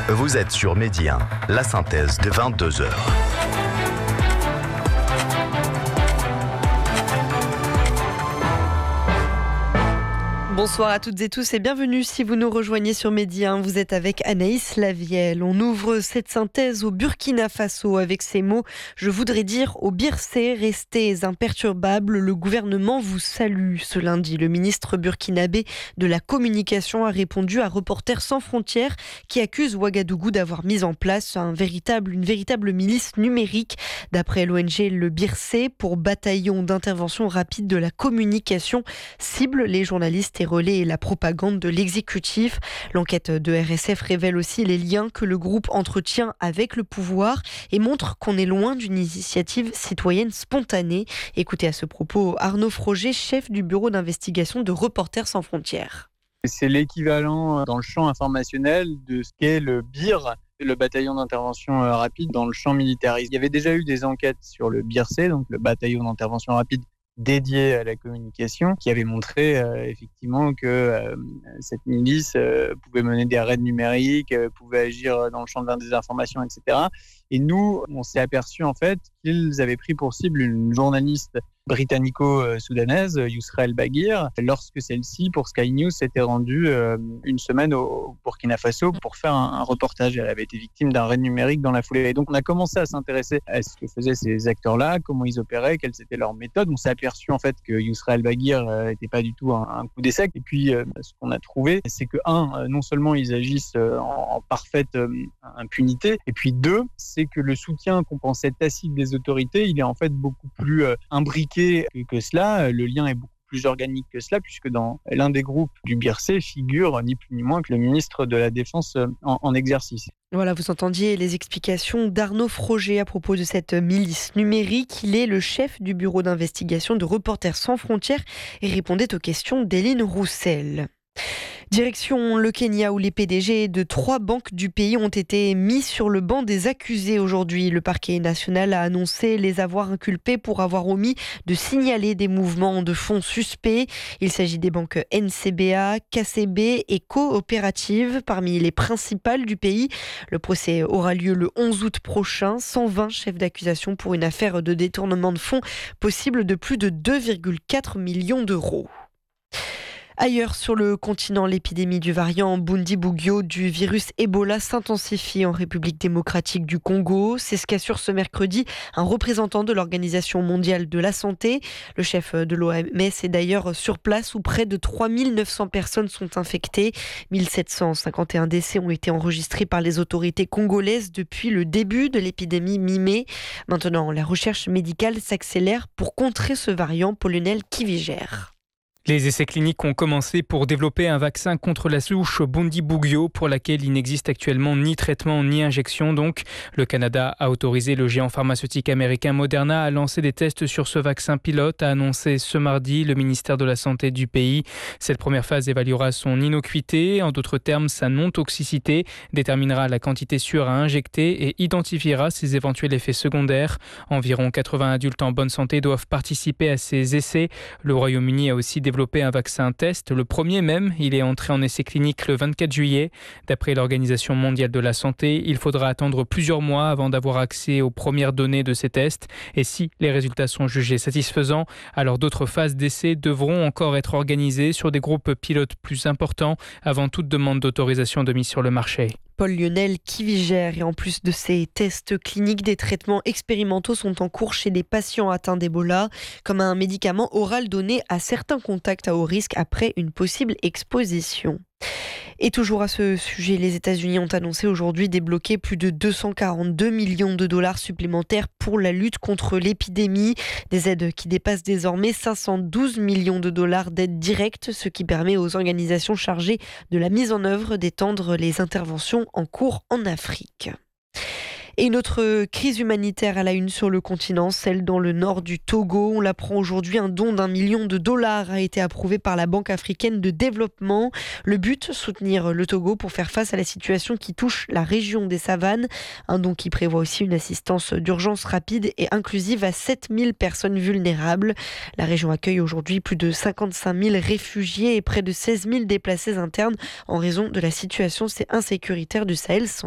Vous êtes sur Midi 1, la synthèse de 22 heures. Bonsoir à toutes et tous et bienvenue si vous nous rejoignez sur Midi 1. Vous êtes avec Anaïs Lavielle. On ouvre cette synthèse au Burkina Faso avec ces mots. Je voudrais dire au Bircé, restez imperturbables. Le gouvernement vous salue. Ce lundi, le ministre burkinabé de la communication a répondu à Reporters sans frontières qui accuse Ouagadougou d'avoir mis en place une véritable milice numérique. D'après l'ONG Le Bircé, pour bataillon d'intervention rapide de la communication, cible les journalistes et relaie la propagande de l'exécutif. L'enquête de RSF révèle aussi les liens que le groupe entretient avec le pouvoir et montre qu'on est loin d'une initiative citoyenne spontanée. Écoutez à ce propos Arnaud Froger, chef du bureau d'investigation de Reporters sans frontières. C'est l'équivalent dans le champ informationnel de ce qu'est le BIR, le bataillon d'intervention rapide dans le champ militaire. Il y avait déjà eu des enquêtes sur le BIRC, donc le bataillon d'intervention rapide dédié à la communication, qui avait montré effectivement que cette milice pouvait mener des raids numériques, pouvait agir dans le champ de la désinformation, etc. Et nous, on s'est aperçu en fait qu'ils avaient pris pour cible une journaliste britannico-soudanaise, Yousra El Baghir, lorsque celle-ci, pour Sky News, s'était rendue une semaine au Burkina Faso pour faire un reportage. Elle avait été victime d'un raid numérique dans la foulée. Et donc on a commencé à s'intéresser à ce que faisaient ces acteurs-là, comment ils opéraient, quelles étaient leurs méthodes. On s'est aperçu en fait que Yousra El Baghir n'était pas du tout un coup d'essai. Et puis ce qu'on a trouvé, c'est que non seulement ils agissent en parfaite impunité, et puis deux, c'est que le soutien qu'on pensait tacite des autorités, il est en fait beaucoup plus imbriqué que cela. Le lien est beaucoup plus organique que cela, puisque dans l'un des groupes du BIRC figure ni plus ni moins que le ministre de la Défense en exercice. Voilà, vous entendiez les explications d'Arnaud Froger à propos de cette milice numérique. Il est le chef du bureau d'investigation de Reporters sans frontières et répondait aux questions d'Éline Roussel. Direction le Kenya où les PDG de 3 banques du pays ont été mis sur le banc des accusés aujourd'hui. Le parquet national a annoncé les avoir inculpés pour avoir omis de signaler des mouvements de fonds suspects. Il s'agit des banques NCBA, KCB et Coopérative, parmi les principales du pays. Le procès aura lieu le 11 août prochain. 120 chefs d'accusation pour une affaire de détournement de fonds possible de plus de 2,4 millions d'euros. Ailleurs sur le continent, l'épidémie du variant Bundibugyo du virus Ebola s'intensifie en République démocratique du Congo. C'est ce qu'assure ce mercredi un représentant de l'Organisation mondiale de la santé. Le chef de l'OMS est d'ailleurs sur place où près de 3900 personnes sont infectées. 1751 décès ont été enregistrés par les autorités congolaises depuis le début de l'épidémie mi-mai. Maintenant, la recherche médicale s'accélère pour contrer ce variant. Paul-Lionel Kiviger. Les essais cliniques ont commencé pour développer un vaccin contre la souche Bundibugyo pour laquelle il n'existe actuellement ni traitement ni injection. Donc, le Canada a autorisé le géant pharmaceutique américain Moderna à lancer des tests sur ce vaccin pilote, a annoncé ce mardi le ministère de la Santé du pays. Cette première phase évaluera son innocuité, en d'autres termes sa non-toxicité, déterminera la quantité sûre à injecter et identifiera ses éventuels effets secondaires. Environ 80 adultes en bonne santé doivent participer à ces essais. Le Royaume-Uni a aussi développé un vaccin test, le premier même. Il est entré en essai clinique le 24 juillet. D'après l'Organisation mondiale de la santé, il faudra attendre plusieurs mois avant d'avoir accès aux premières données de ces tests. Et si les résultats sont jugés satisfaisants, alors d'autres phases d'essai devront encore être organisées sur des groupes pilotes plus importants avant toute demande d'autorisation de mise sur le marché. Paul-Lionel Kiviger. Et en plus de ces tests cliniques, des traitements expérimentaux sont en cours chez des patients atteints d'Ebola, comme un médicament oral donné à certains contacts à haut risque après une possible exposition. Et toujours à ce sujet, les États-Unis ont annoncé aujourd'hui débloquer plus de 242 millions de dollars supplémentaires pour la lutte contre l'épidémie. Des aides qui dépassent désormais 512 millions de dollars d'aides directes, ce qui permet aux organisations chargées de la mise en œuvre d'étendre les interventions en cours en Afrique. Et une autre crise humanitaire à la une sur le continent, celle dans le nord du Togo. On l'apprend aujourd'hui, un don d'1 million de dollars a été approuvé par la Banque africaine de développement. Le but, soutenir le Togo pour faire face à la situation qui touche la région des savanes. Un don qui prévoit aussi une assistance d'urgence rapide et inclusive à 7000 personnes vulnérables. La région accueille aujourd'hui plus de 55 000 réfugiés et près de 16 000 déplacés internes en raison de la situation insécuritaire du Sahel central.